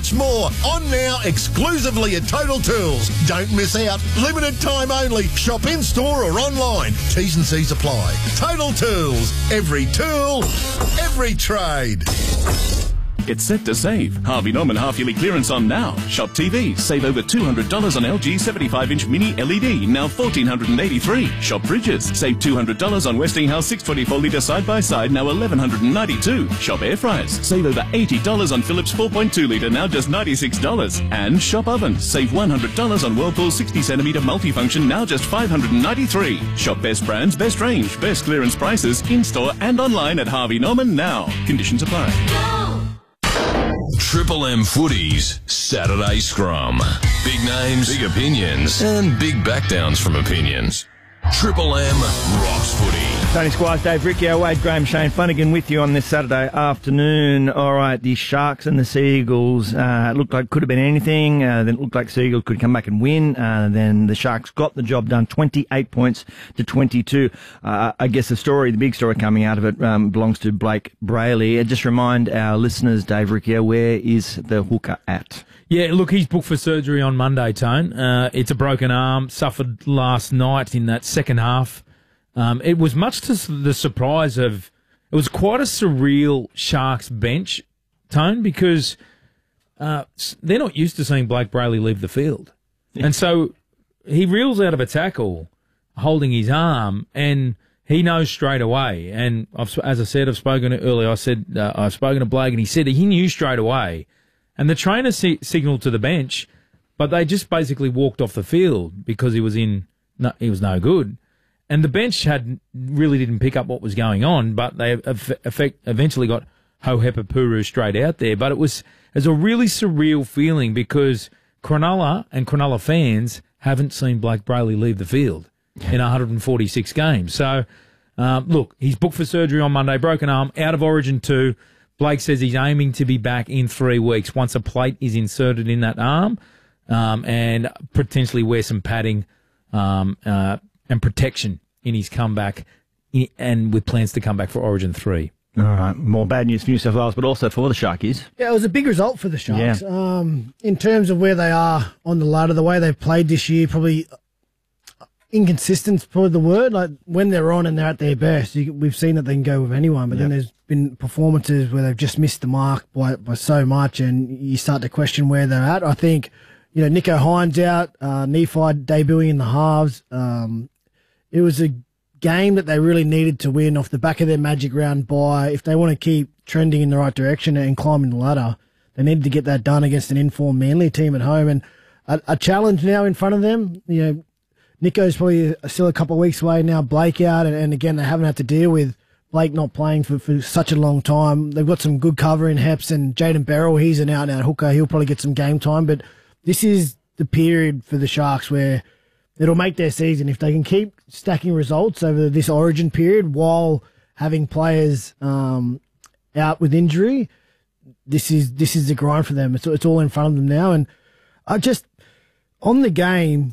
much more on now exclusively at Total Tools. Don't miss out. Limited time only. Shop in-store or online. T's and C's apply. Total Tools. Every tool, every trade. Get set to save. Harvey Norman half-yearly clearance on now. Shop TV. Save over $200 on LG 75-inch mini LED, now $1,483. Shop fridges. Save $200 on Westinghouse 624-litre side-by-side, now $1,192. Shop air fryers. Save over $80 on Philips 4.2-litre, now just $96. And shop ovens. Save $100 on Whirlpool 60-centimetre multifunction, now just $593. Shop best brands, best range, best clearance prices, in-store and online at Harvey Norman now. Conditions apply. Triple M Footy's Saturday Scrum. Big names, big opinions, and big backdowns from opinions. Triple M rocks footy. Tony Squires, Dave Riccio, Wade Graham, Shane Flanagan with you on this Saturday afternoon. All right, the Sharks and the Seagulls looked like could have been anything. Then it looked like Seagulls could come back and win. Then the Sharks got the job done, 28 points to 22. I guess the big story coming out of it belongs to Blake Brayley. Just remind our listeners, Dave Riccio, where is the hooker at? Yeah, look, he's booked for surgery on Monday, Tone. It's a broken arm, suffered last night in that second half. It was much to the surprise of... It was quite a surreal Sharks bench, Tone, because they're not used to seeing Blake Brayley leave the field. Yeah. And so he reels out of a tackle holding his arm, and he knows straight away. And as I said, I've spoken earlier, I've spoken to Blake, and he said he knew straight away. And the trainer signalled to the bench, but they just basically walked off the field because he was no good. And the bench really didn't pick up what was going on, but they eventually got Hohepapuru straight out there. But it was a really surreal feeling because Cronulla and Cronulla fans haven't seen Blake Brayley leave the field in 146 games. So, look, he's booked for surgery on Monday, broken arm, out of Origin 2. Blake says he's aiming to be back in 3 weeks once a plate is inserted in that arm and potentially wear some padding and protection in his comeback and with plans to come back for Origin 3. All right, more bad news for New South Wales, but also for the Sharkies. Yeah, it was a big result for the Sharks. Yeah. In terms of where they are on the ladder, the way they've played this year, probably inconsistent is probably the word. Like when they're on and they're at their best, we've seen that they can go with anyone, but then there's been performances where they've just missed the mark by so much, and you start to question where they're at. I think, Nico Hines out, Nephi debuting in the halves. It was a game that they really needed to win off the back of their magic round bye. If they want to keep trending in the right direction and climbing the ladder, they needed to get that done against an informed Manly team at home. And a challenge now in front of them. Nico's probably still a couple of weeks away now, Blake out, and again, they haven't had to deal with Blake not playing for such a long time. They've got some good cover in Heps and Jaden Beryl. He's an out-and-out hooker. He'll probably get some game time, but this is the period for the Sharks where it'll make their season. If they can keep stacking results over this Origin period while having players out with injury, this is the grind for them. It's all in front of them now. And I just, on the game,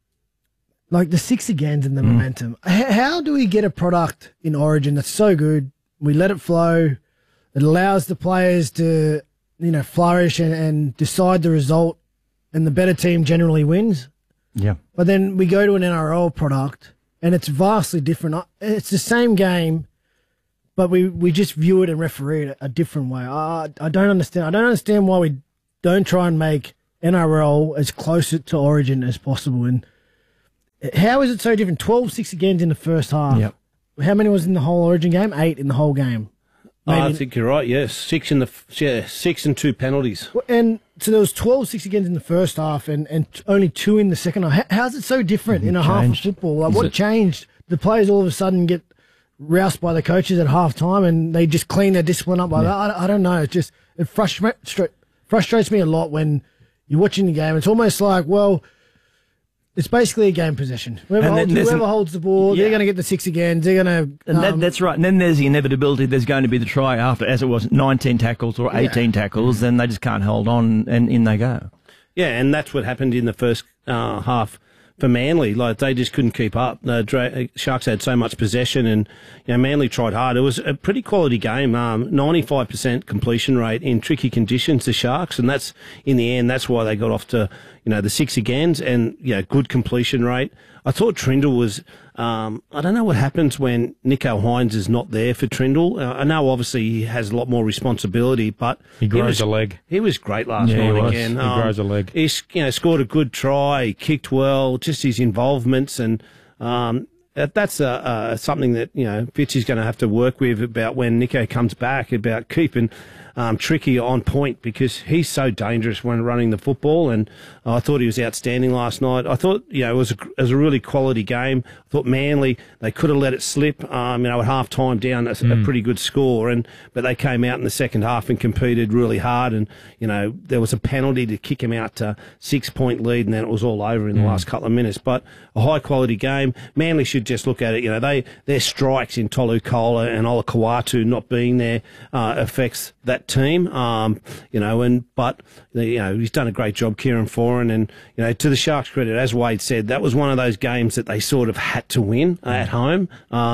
like the six agains and the momentum, how do we get a product in Origin that's so good? We let it flow. It allows the players to, flourish and decide the result, and the better team generally wins. Yeah. But then we go to an NRL product, and it's vastly different. It's the same game, but we just view it and referee it a different way. I don't understand. I don't understand why we don't try and make NRL as close to Origin as possible. And how is it so different? 12 6 agains in the first half. Yep. How many was in the whole Origin game? 8 in the whole game. I think you're right, yes. 6 and 2 penalties. And so there was 12 6 agains in the first half and only 2 in the second half. How's it so different in a half of football? Like, what changed? The players all of a sudden get roused by the coaches at half time and they just clean their discipline up like that. I don't know. It frustrates me a lot when you're watching the game. It's almost like, well, it's basically a game possession. Whoever holds the ball, they're going to get the 6 again. They're going to... that's right. And then there's the inevitability there's going to be the try after, as it was, 19 tackles or 18 tackles, then they just can't hold on, and in they go. Yeah, and that's what happened in the first half for Manly. Like, they just couldn't keep up. The Sharks had so much possession, and Manly tried hard. It was a pretty quality game. 95% completion rate in tricky conditions, the Sharks, and that's, in the end, that's why they got off to the 6 agains, and good completion rate. I thought Trindle was. I don't know what happens when Nico Hines is not there for Trindle. I know obviously he has a lot more responsibility, but he grows a leg. He was great last night again. He grows a leg. He scored a good try, he kicked well, just his involvements, and that's something that Fitz is going to have to work with about when Nico comes back, about keeping Tricky on point, because he's so dangerous when running the football, and I thought he was outstanding last night. I thought it was a really quality game. I thought Manly, they could have let it slip at half time down a pretty good score, but they came out in the second half and competed really hard, and there was a penalty to kick him out to 6-point lead, and then it was all over in the last couple of minutes. But a high quality game. Manly should just look at it. Their strikes in Tolu Kola and Ola Kawatu not being there affects that team, but he's done a great job, Kieran Foran, and to the Sharks' credit, as Wade said, that was one of those games that they sort of had to win at home.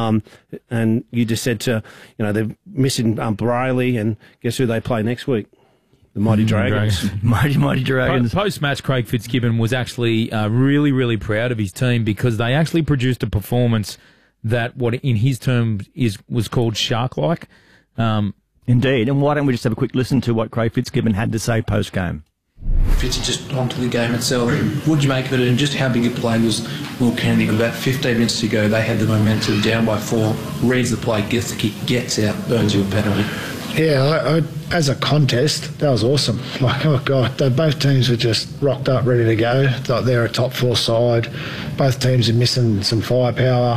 And you just said they're missing Brayley, and guess who they play next week? The Mighty Dragons. Mighty Dragons. Post-match, Craig Fitzgibbon was actually really, really proud of his team, because they actually produced a performance that, what in his terms was called shark-like. Indeed. And why don't we just have a quick listen to what Craig Fitzgibbon had to say post-game? Fitz, just onto the game itself. What did you make of it, and just how big a play was Will Kennedy? About 15 minutes to go, they had the momentum, down by 4, reads the play, gets the kick, gets out, burns you a penalty. Yeah, as a contest, that was awesome. Like, oh God, both teams were just rocked up, ready to go. Like, they're a top 4 side. Both teams are missing some firepower.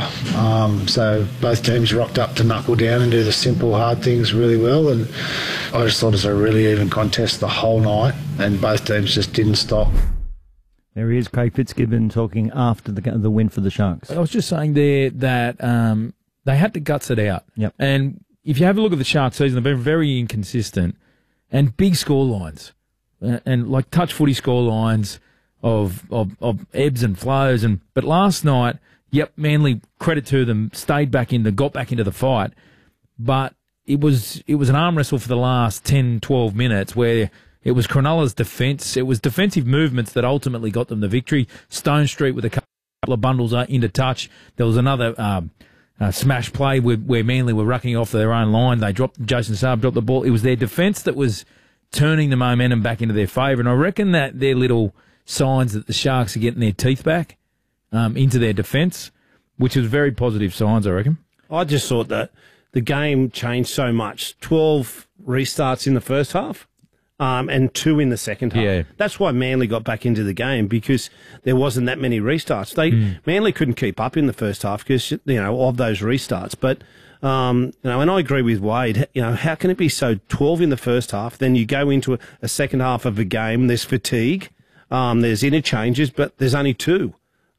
So both teams rocked up to knuckle down and do the simple, hard things really well. And I just thought it was a really even contest the whole night, and both teams just didn't stop. There he is, Craig Fitzgibbon, talking after the win for the Sharks. I was just saying there that they had to guts it out. Yep. And if you have a look at the Sharks season, they've been very inconsistent and big score lines, and like touch footy score lines of ebbs and flows. But last night, Manly, credit to them, got back into the fight. But it was an arm wrestle for the last 10, 12 minutes where it was Cronulla's defence. It was defensive movements that ultimately got them the victory. Stone Street with a couple of bundles into touch. There was another smash play where Manly were rucking off their own line. Jason Saab dropped the ball. It was their defence that was turning the momentum back into their favour. And I reckon that they're little signs that the Sharks are getting their teeth back into their defence, which is very positive signs, I reckon. I just thought that the game changed so much. 12 restarts in the first half. And 2 in the second half. Yeah. That's why Manly got back into the game, because there wasn't that many restarts. Manly couldn't keep up in the first half because of those restarts. But and I agree with Wade. How can it be so 12 in the first half? Then you go into a second half of a game. There's fatigue. There's interchanges, but there's only 2.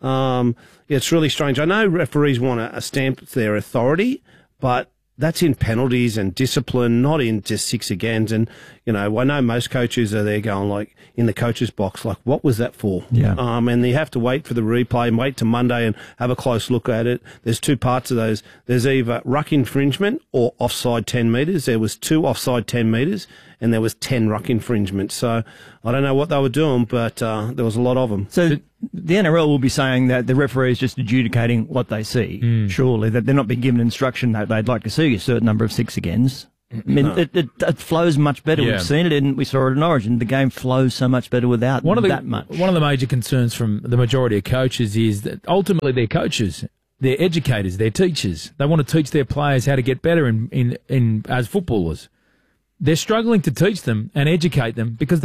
It's really strange. I know referees want to stamp their authority, but that's in penalties and discipline, not in just 6 agains. And, I know most coaches are there going, like, in the coach's box, like, what was that for? Yeah. And you have to wait for the replay and wait to Monday and have a close look at it. There's 2 parts of those. There's either ruck infringement or offside 10 metres. There was 2 offside 10 metres, and there was 10 ruck infringements. So I don't know what they were doing, but there was a lot of them. So the NRL will be saying that the referee is just adjudicating what they see, surely, that they're not being given instruction that they'd like to see a certain number of 6 agains. I mean, it flows much better. Yeah. We've seen it, and we saw it in Origin. The game flows so much better without that much. One of the major concerns from the majority of coaches is that ultimately they're coaches, they're educators, they're teachers. They want to teach their players how to get better in as footballers. They're struggling to teach them and educate them because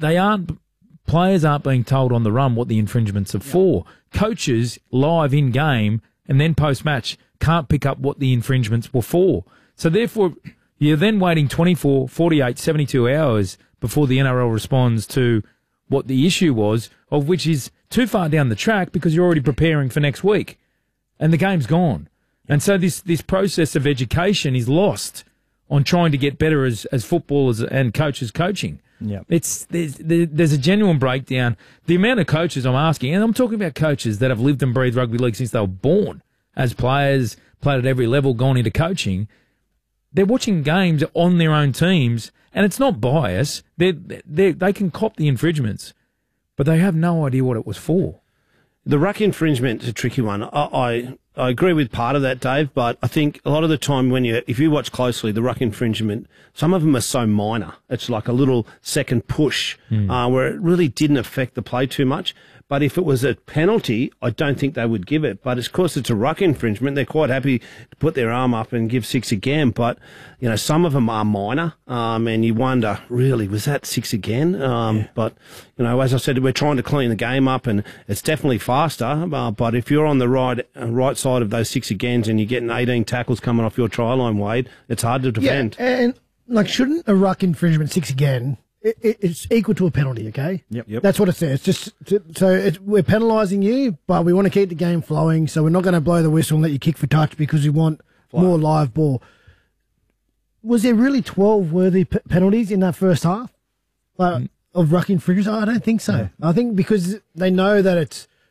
players aren't being told on the run what the infringements are for. Coaches live in game and then post match can't pick up what the infringements were for. So therefore, you're then waiting 24, 48, 72 hours before the NRL responds to what the issue was, of which is too far down the track because you're already preparing for next week and the game's gone. And so this process of education is lost on trying to get better as footballers and coaches coaching. Yeah, there's a genuine breakdown. The amount of coaches I'm asking, and I'm talking about coaches that have lived and breathed rugby league since they were born as players, played at every level, gone into coaching. They're watching games on their own teams, and it's not bias. They can cop the infringements, but they have no idea what it was for. The ruck infringement is a tricky one. I agree with part of that, Dave, but I think a lot of the time if you watch closely, the ruck infringement, some of them are so minor. It's like a little second push where it really didn't affect the play too much. But if it was a penalty, I don't think they would give it. But of course, it's a ruck infringement. They're quite happy to put their arm up and give 6 again. But, some of them are minor. And you wonder, really, was that 6 again? But, as I said, we're trying to clean the game up and it's definitely faster. But if you're on the right side of those 6 agains and you're getting 18 tackles coming off your try line, Wade, it's hard to defend. Yeah, and shouldn't a ruck infringement 6 again? It's equal to a penalty, okay? Yep. That's what it says. We're penalising you, but we want to keep the game flowing, so we're not going to blow the whistle and let you kick for touch because we want more live ball. Was there really 12 worthy penalties in that first half of ruck infringements? I don't think so. Yeah. I think because they know that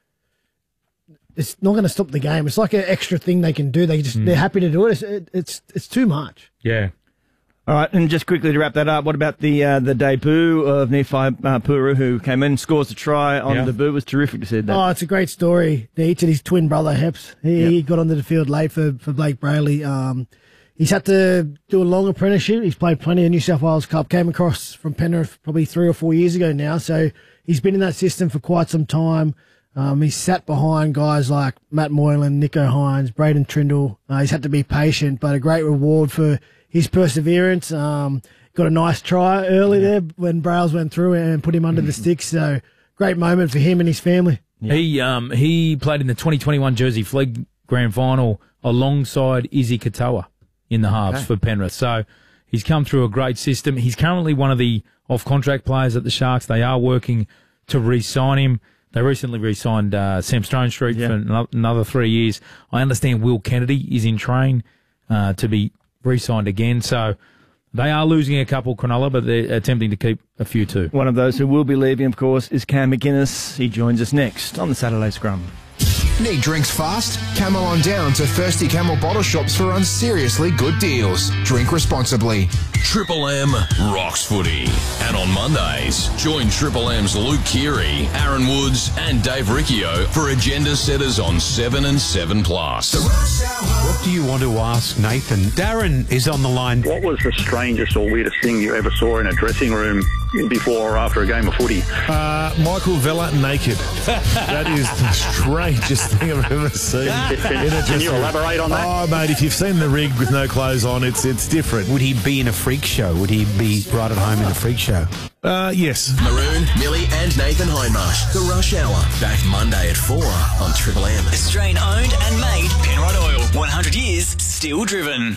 it's not going to stop the game. It's like an extra thing they can do. They're happy to do it. It's too much. Yeah. All right, and just quickly to wrap that up, what about the debut of Nephi Puru, who came in, scores a try on the debut? It was terrific to see that. Oh, it's a great story. Each of his twin brother, Heps, he got onto the field late for Blake Brayley. He's had to do a long apprenticeship. He's played plenty of New South Wales Cup, came across from Penrith probably 3 or 4 years ago now, so he's been in that system for quite some time. He's sat behind guys like Matt Moylan, Nico Hines, Braden Trindle. He's had to be patient, but a great reward for his perseverance. Got a nice try early there when Brails went through and put him under the sticks. So great moment for him and his family. Yeah. He played in the 2021 Jersey Flegg Grand Final alongside Izzy Katoa in the halves for Penrith. So he's come through a great system. He's currently one of the off-contract players at the Sharks. They are working to re-sign him. They recently re-signed Sam Stonestreet for another 3 years. I understand Will Kennedy is in train to be re-signed again, so they are losing a couple, Cronulla, but they're attempting to keep a few too. One of those who will be leaving, of course, is Cam McInnes. He joins us next on the Saturday Scrum. Need drinks fast? Camel on down to Thirsty Camel bottle shops for unseriously good deals. Drink responsibly. Triple M rocks footy. And on Mondays, join Triple M's Luke Keary, Aaron Woods and Dave Riccio for agenda setters on 7 and 7 Plus. What do you want to ask Nathan? Darren is on the line. What was the strangest or weirdest thing you ever saw in a dressing room before or after a game of footy? Michael Vella naked. That is the strangest thing I've ever seen. Can you elaborate on that? Oh, mate, if you've seen the rig with no clothes on, it's different. Would he be in a freak show? Would he be right at home in a freak show? Yes. Maroon, Millie and Nathan Hindmarsh. The Rush Hour. Back Monday at 4 on Triple M. Australian owned and made Penrod Oil. 100 years, still driven.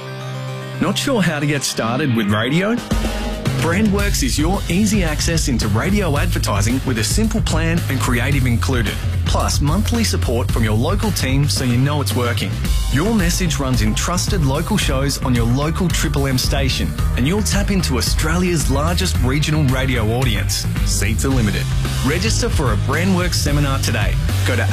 Not sure how to get started with radio? Brandworks is your easy access into radio advertising with a simple plan and creative included. Plus monthly support from your local team so you know it's working. Your message runs in trusted local shows on your local Triple M station and you'll tap into Australia's largest regional radio audience. Seats are limited. Register for a Brandworks seminar today. Go to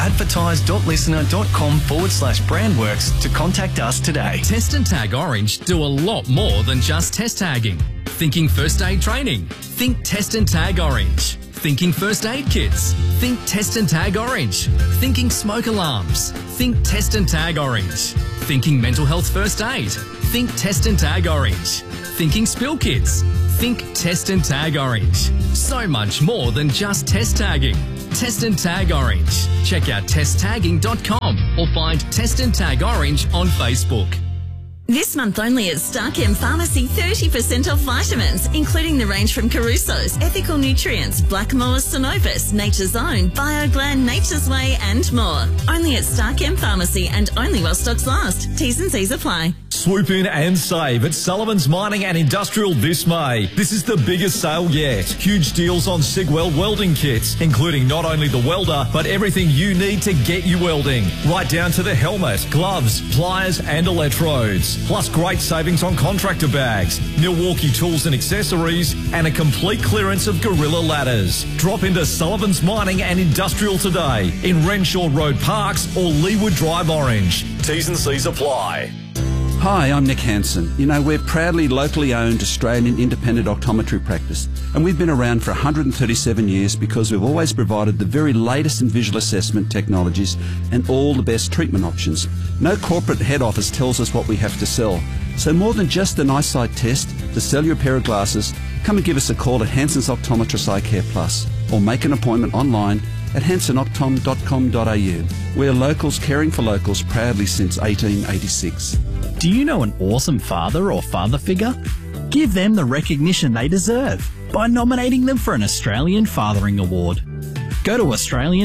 advertise.listener.com/Brandworks to contact us today. Test and Tag Orange do a lot more than just test tagging. Thinking first aid training? Think Test and Tag Orange. Thinking first aid kits? Think Test and Tag Orange. Thinking smoke alarms? Think Test and Tag Orange. Thinking mental health first aid? Think Test and Tag Orange. Thinking spill kits? Think Test and Tag Orange. So much more than just test tagging. Test and Tag Orange. Check out testtagging.com or find Test and Tag Orange on Facebook. This month only at Starchem Pharmacy, 30% off vitamins, including the range from Caruso's, Ethical Nutrients, Blackmore's Synovus, Nature's Own, BioGlan, Nature's Way and more. Only at Starchem Pharmacy and only while stocks last. T's and C's apply. Swoop in and save at Sullivan's Mining and Industrial this May. This is the biggest sale yet. Huge deals on Sigwell welding kits, including not only the welder, but everything you need to get you welding. Right down to the helmet, gloves, pliers and electrodes. plus great savings on contractor bags, Milwaukee tools and accessories, and a complete clearance of Gorilla ladders. Drop into Sullivan's Mining and Industrial today in Renshaw Road Parks or Leewood Drive Orange. T's and C's apply. Hi, I'm Nick Hansen. You know, we're proudly locally owned Australian independent optometry practice, and we've been around for 137 years because we've always provided the very latest in visual assessment technologies and all the best treatment options. No corporate head office tells us what we have to sell. So more than just an eyesight test to sell you a pair of glasses, come and give us a call at Hansen's Optometrist Eye Care Plus, or make an appointment online at hansonoptom.com.au. We're locals caring for locals proudly since 1886. Do you know an awesome father or father figure? Give them the recognition they deserve by nominating them for an Australian Fathering Award. Go to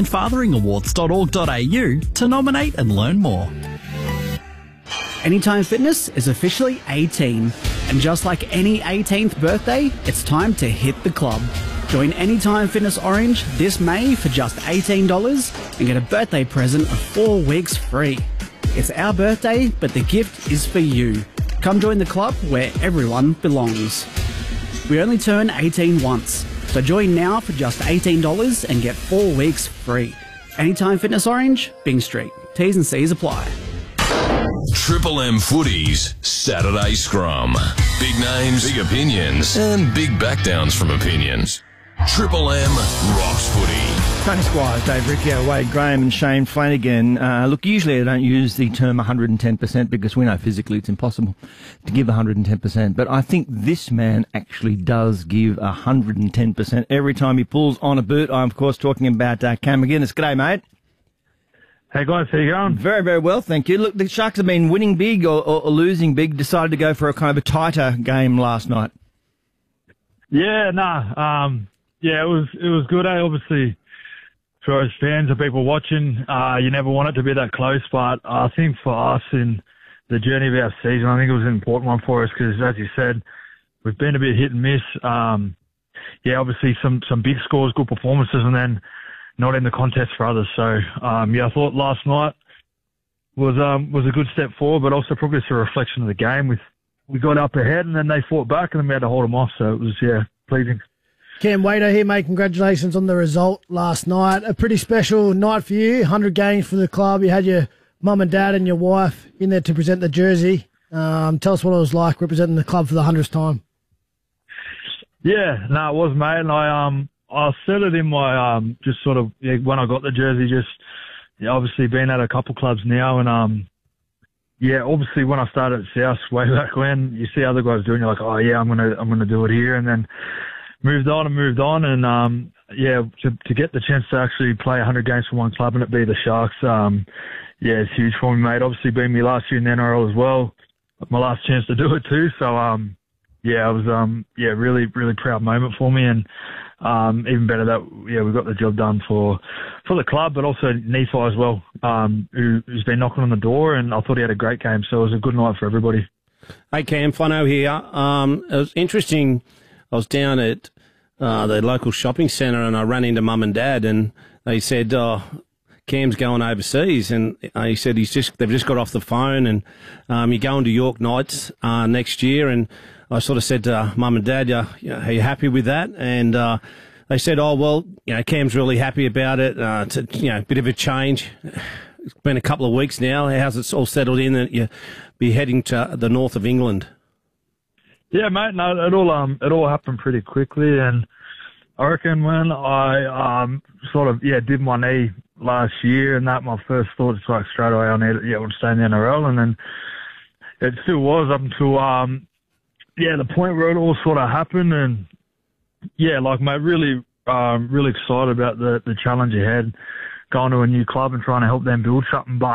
australianfatheringawards.org.au to nominate and learn more. Anytime Fitness is officially 18, and just like any 18th birthday, it's time to hit the club. Join Anytime Fitness Orange this May for just $18 and get a birthday present of 4 weeks free. It's our birthday, but the gift is for you. Come join the club where everyone belongs. We only turn 18 once, so join now for just $18 and get 4 weeks free. Anytime Fitness Orange, Byng Street. T's and C's apply. Triple M Footies Saturday Scrum. Big names, big opinions, and big backdowns from opinions. Triple M rocks footy. Tony Squires, Dave Riccio, Wade Graham and Shane Flanagan. Look, usually I don't use the term 110% because we know physically it's impossible to give 110%. But I think this man actually does give 110% every time he pulls on a boot. I'm, of course, talking about Cam McGuinness. G'day, mate. Hey, guys. How you going? Very, very well, thank you. Look, the Sharks have been winning big or losing big. Decided to go for a kind of a tighter game last night. Yeah, yeah, it was good. Obviously, for us fans and people watching, you never want it to be that close. But I think for us in the journey of our season, I think it was an important one for us because, as you said, we've been a bit hit and miss. Yeah, obviously some big scores, good performances, and then not in the contest for others. So yeah, I thought last night was a good step forward, but also probably just a reflection of the game. We got up ahead and then they fought back and then we had to hold them off. So it was pleasing. Cam Wader here, mate. Congratulations on the result last night. A pretty special night for you. 100 games for the club. You had your mum and dad and your wife in there to present the jersey. Tell us what it was like representing the club for the 100th time. Yeah, no, it was, mate. And I said it in my just sort of when I got the jersey. Obviously been at a couple clubs now, and yeah, obviously when I started at South way back when, you see other guys doing, you're like, oh yeah, I'm gonna do it here, and then moved on, and yeah, to get the chance to actually play 100 games for one club and it be the Sharks, yeah, it's huge for me, mate. Obviously being me last year in the NRL as well, my last chance to do it too. So yeah, it was really, really proud moment for me, and even better that we got the job done for the club, but also Nephi as well, who's been knocking on the door, and I thought he had a great game, so it was a good night for everybody. Hey Cam, Flano here. It was interesting. I was down at the local shopping centre and I ran into Mum and Dad, and they said, "Oh, Cam's going overseas," and he said they've just got off the phone, and you're going to York Knights next year. And I sort of said to Mum and Dad, are you happy with that? And they said, "Oh well, Cam's really happy about it. It's a bit of a change. It's been a couple of weeks now. How's it all settled in that you'll be heading to the north of England?" Yeah, mate. No, it all happened pretty quickly, and I reckon when I sort of did my knee last year, and that my first thought is like straight away I want to stay in the NRL, and then it still was up until the point where it all sort of happened, and like mate, really excited about the challenge ahead, going to a new club and trying to help them build something, but